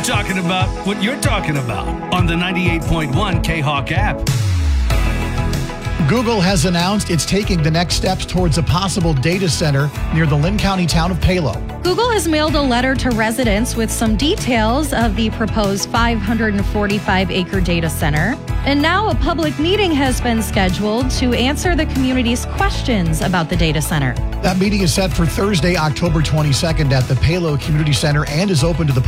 We're talking about what you're talking about on the 98.1 K-Hawk app. Google has announced it's taking the next steps towards a possible data center near the Linn County town of Palo. Google has mailed a letter to residents with some details of the proposed 545-acre data center. And now a public meeting has been scheduled to answer the community's questions about the data center. That meeting is set for Thursday, October 22nd at the Palo Community Center and is open to the